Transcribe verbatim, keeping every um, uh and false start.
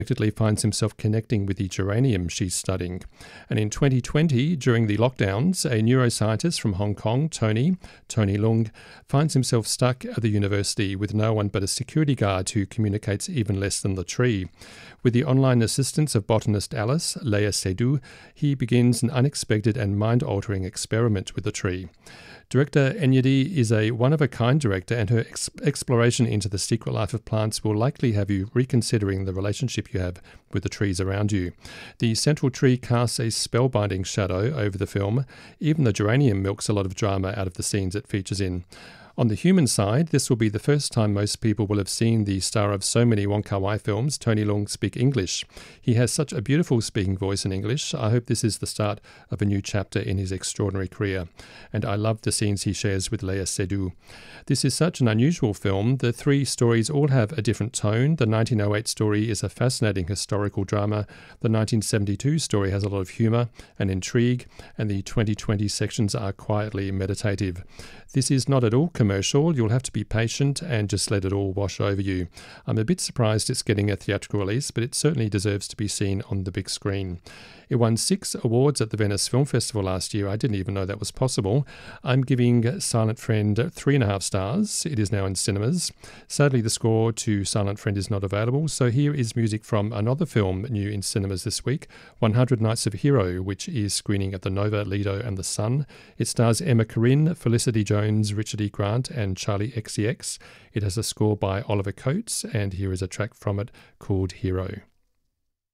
unexpectedly finds himself connecting with the geranium she's studying. And in twenty twenty, during the lockdowns, a neuroscientist from Hong Kong, Tony, Tony Leung, finds himself stuck at the university with no one but a security guard who communicates even less than the tree. With the online assistance of botanist Alice, Leah Seydoux, he begins an unexpected and mind-altering experiment with the tree. Director Enyedi is a one-of-a-kind director, and her ex- exploration into the secret life of plants will likely have you reconsidering the relationship you have with the trees around you. The central tree casts a spellbinding shadow over the film. Even the geranium milks a lot of drama out of the scenes it features in. On the human side, this will be the first time most people will have seen the star of so many Wong Kar-wai films, Tony Leung, speak English. He has such a beautiful speaking voice in English. I hope this is the start of a new chapter in his extraordinary career. And I love the scenes he shares with Leah Seydoux. This is such an unusual film. The three stories all have a different tone. The nineteen oh eight story is a fascinating historical drama. The nineteen seventy-two story has a lot of humour and intrigue, and the twenty twenty sections are quietly meditative. This is not at all commercial. You'll have to be patient and just let it all wash over you. I'm a bit surprised it's getting a theatrical release, but it certainly deserves to be seen on the big screen. It won six awards at the Venice Film Festival last year. I didn't even know that was possible. I'm giving Silent Friend three and a half stars. It is now in cinemas. Sadly, the score to Silent Friend is not available, so here is music from another film new in cinemas this week, one hundred Nights of Hero, which is screening at the Nova, Lido and the Sun. It stars Emma Corrin, Felicity Jones, Richard E. Grant and Charlie X C X. It has a score by Oliver Coates, and here is a track from it called Hero.